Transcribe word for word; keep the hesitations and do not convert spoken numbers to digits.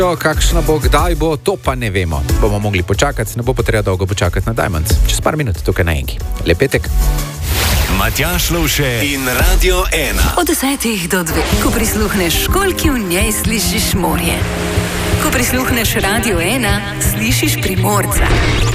Kakšna bo, kdaj bo, to pa ne vemo. Bomo mogli počakati, ne bo pa treba dolgo počakati na Diamonds. Čez par minut tukaj na Enki. Lep petek. Matjaž Lovše in Radio ena. Od desetih do dveh, ko prisluhneš školjki, v njej slišiš morje. Ko prisluhneš Radio ena, slišiš Primorca.